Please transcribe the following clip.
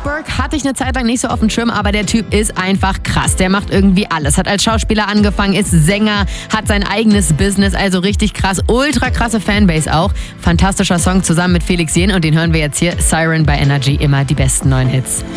Burke hatte ich eine Zeit lang nicht so auf dem Schirm, aber der Typ ist einfach krass. Der macht irgendwie alles. Hat als Schauspieler angefangen, ist Sänger, hat sein eigenes Business, also richtig krass. Ultra krasse Fanbase auch. Fantastischer Song zusammen mit Felix Jähn und den hören wir jetzt hier. Siren bei Energy, immer die besten neuen Hits.